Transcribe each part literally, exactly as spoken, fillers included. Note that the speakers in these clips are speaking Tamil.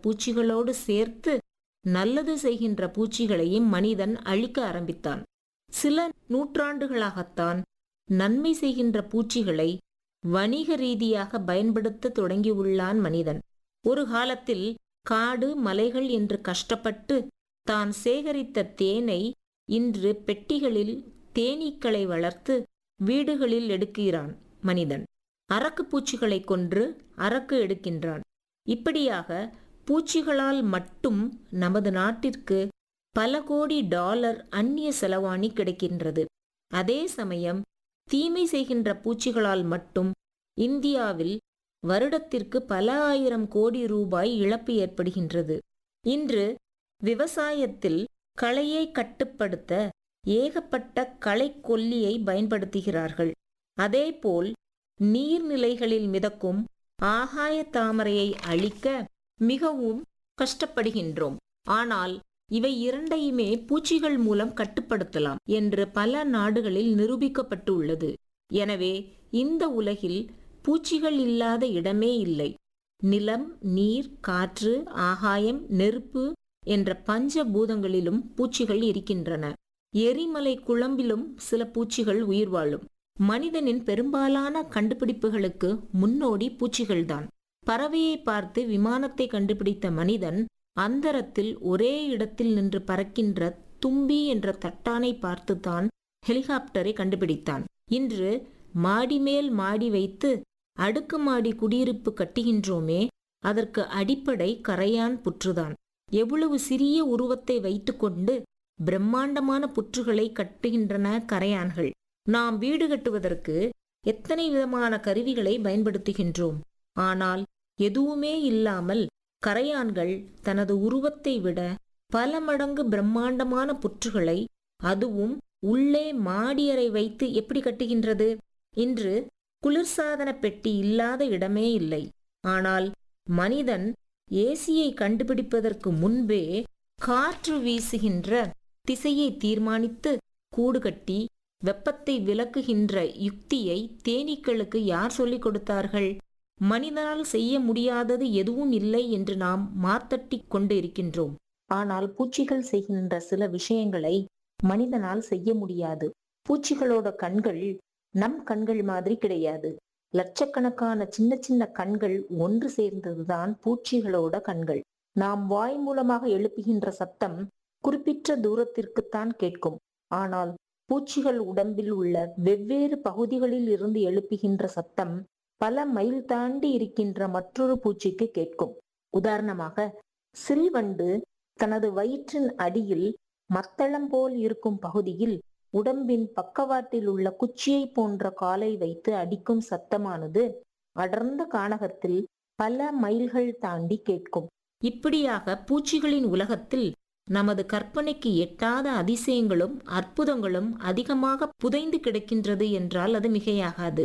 பூச்சிகளோடு சேர்த்து நல்லது செய்கின்ற பூச்சிகளையும் மனிதன் அழிக்க ஆரம்பித்தான். சில நூற்றாண்டுகளாகத்தான் நன்மை செய்கின்ற பூச்சிகளை வணிக ரீதியாக பயன்படுத்த தொடங்கியுள்ளான் மனிதன். ஒரு காலத்தில் காடு மலைகள் என்று கஷ்டப்பட்டு தான் சேகரித்த தேனை இன்று பெட்டிகளில் தேனீக்களை வளர்த்து வீடுகளில் எடுக்கிறான் மனிதன். அரக்கு பூச்சிகளை கொன்று அரக்கு எடுக்கின்றான். இப்படியாக பூச்சிகளால் மட்டும் நமது நாட்டிற்கு பல கோடி டாலர் அந்நிய செலவாணி கிடைக்கின்றது. அதே சமயம் தீமை செய்கின்ற பூச்சிகளால் மட்டும் இந்தியாவில் வருடத்திற்கு பல ஆயிரம் கோடி ரூபாய் இழப்பு ஏற்படுகின்றது. இன்று விவசாயத்தில் களையை கட்டுப்படுத்த ஏகப்பட்ட களைக்கொல்லியை பயன்படுத்துகிறார்கள். அதேபோல் நீர்நிலைகளில் மிதக்கும் ஆகாய தாமரையை அழிக்க மிகவும் கஷ்டப்படுகின்றோம். ஆனால் இவை இரண்டையுமே பூச்சிகள் மூலம் கட்டுப்படுத்தலாம் என்று பல நாடுகளில் நிரூபிக்கப்பட்டுள்ளது. எனவே இந்த உலகில் பூச்சிகள் இல்லாத இடமே இல்லை. நிலம், நீர், காற்று, ஆகாயம், நெருப்பு என்ற பஞ்ச பூதங்களிலும் பூச்சிகள் இருக்கின்றன. எரிமலை குழம்பிலும் சில பூச்சிகள் உயிர் வாழும். மனிதனின் பெரும்பாலான கண்டுபிடிப்புகளுக்கு முன்னோடி பூச்சிகள்தான். பறவையை பார்த்து விமானத்தை கண்டுபிடித்த மனிதன் அந்தரத்தில் ஒரே இடத்தில் நின்று பறக்கின்ற தும்பி என்ற தட்டானை பார்த்துதான் ஹெலிகாப்டரை கண்டுபிடித்தான். இன்று மாடி மேல் மாடி வைத்து அடுக்குமாடி குடியிருப்பு கட்டுகின்றோமே, அதற்கு அடிப்படை கரையான் புற்றுதான். எவ்வளவு சிறிய உருவத்தை வைத்துக்கொண்டு பிரம்மாண்டமான புற்றுகளை கட்டுகின்றன கரையான்கள். நாம் வீடு கட்டுவதற்கு எத்தனை விதமான கருவிகளை பயன்படுத்துகின்றோம். ஆனால் எதுவுமே இல்லாமல் கரையான்கள் தனது உருவத்தை விட பல மடங்கு பிரம்மாண்டமான புற்றுகளை, அதுவும் உள்ளே மாடியறை வைத்து எப்படி கட்டுகின்றது? இன்று குளிர்சாதன பெட்டி இல்லாத இடமே இல்லை. ஆனால் மனிதன் ஏசியை கண்டுபிடிப்பதற்கு முன்பே காற்று வீசுகின்ற திசையை தீர்மானித்து கூடு கட்டி வெப்பத்தை விலக்குகின்ற யுக்தியை தேனீக்களுக்கு யார் சொல்லிக் கொடுத்தார்கள்? மனிதனால் செய்ய முடியாதது எதுவும் இல்லை என்று நாம் மாத்தட்டி கொண்டு இருக்கின்றோம். ஆனால் பூச்சிகள் செய்கின்ற சில விஷயங்களை மனிதனால் செய்ய முடியாது. பூச்சிகளோட கண்கள் நம் கண்கள் மாதிரி கிடையாது. லட்சக்கணக்கான சின்ன சின்ன கண்கள் ஒன்று சேர்ந்ததுதான் பூச்சிகளோட கண்கள். நாம் வாய் மூலமாக எழுப்புகின்ற சத்தம் குறிப்பிட்ட தூரத்திற்குத்தான் கேட்கும். ஆனால் பூச்சிகள் உடம்பில் உள்ள வெவ்வேறு பகுதிகளில் இருந்து எழுப்புகின்ற சத்தம் பல மைல் தாண்டி இருக்கின்ற மற்றொரு பூச்சிக்கு கேட்கும். உதாரணமாக, சில்வண்டு தனது வயிற்றின் அடியில் மத்தளம் போல் இருக்கும் பகுதியில் உடம்பின் பக்கவாட்டில் உள்ள குச்சியை போன்ற காலை வைத்து அடிக்கும் சத்தமானது அடர்ந்த கானகத்தில் பல மைல்கள் தாண்டி கேட்கும். இப்படியாக பூச்சிகளின் உலகத்தில் நமது கற்பனைக்கு எட்டாத அதிசயங்களும் அற்புதங்களும் அதிகமாக புதைந்து கிடக்கின்றது என்றால் அது மிகையாகாது.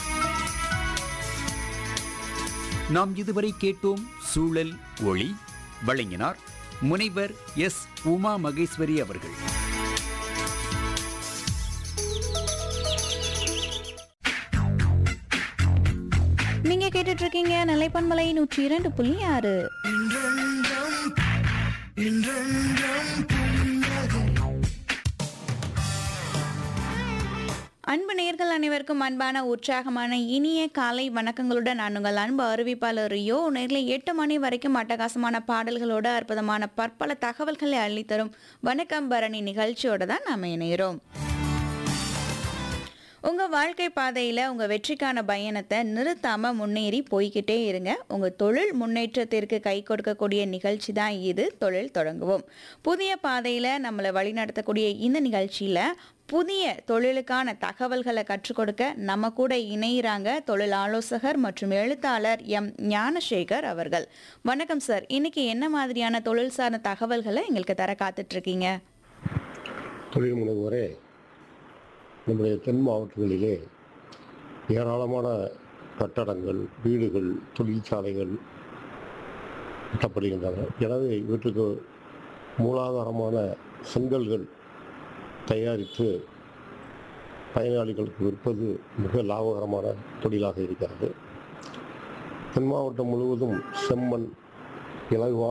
நாம் இதுவரை கேட்டோம் சூழல் ஒளி. வழங்கினார் முனைவர் எஸ் உமா மகேஸ்வரி அவர்கள். நீங்க கேட்டுட்டு இருக்கீங்க நிலைப்பன்மலை நூற்றி இரண்டு புள்ளி ஆறு. அன்பு நேயர்கள் அனைவருக்கும் அன்பான உற்சாகமான இனிய காலை வணக்கங்களுடன் நான் உங்கள் அன்பு அறிவிப்பாளர் ரியோ. நேரில் எட்டு மணி வரைக்கும் அட்டகாசமான பாடல்களோட அற்புதமான பற்பல தகவல்களை அள்ளித்தரும் வணக்கம் பரணி நிகழ்ச்சியோட தான் நாம் இணைகிறோம். உங்கள் வாழ்க்கை பாதையில் உங்கள் வெற்றிக்கான பயணத்தை நிறுத்தாமல் முன்னேறி போய்கிட்டே இருங்க. உங்கள் தொழில் முன்னேற்றத்திற்கு கை கொடுக்கக்கூடிய நிகழ்ச்சி தான் இது தொழில் தொடங்குவோம். புதிய பாதையில் நம்மளை வழிநடத்தக்கூடிய இந்த நிகழ்ச்சியில் புதிய தொழிலுக்கான தகவல்களை கற்றுக் கொடுக்க நம்ம கூட இணைகிறாங்க தொழில் ஆலோசகர் மற்றும் எழுத்தாளர் எம் ஞானசேகர் அவர்கள். வணக்கம் சார். இன்னைக்கு என்ன மாதிரியான தொழில் சார்ந்த தகவல்களை எங்களுக்கு தர காத்துட்டு இருக்கீங்க? தொழில் முனைவோரே, நம்முடைய தென் மாவட்டங்களிலே ஏராளமான கட்டடங்கள், வீடுகள், தொழிற்சாலைகள் கட்டப்படுகின்றன. எனவே இவற்றுக்கு மூலாதாரமான செங்கல்கள் தயாரித்து பயனாளிகளுக்கு விற்பது மிக லாபகரமான தொழிலாக இருக்கிறது. தென் மாவட்டம் முழுவதும் செம்மண், இலகுவா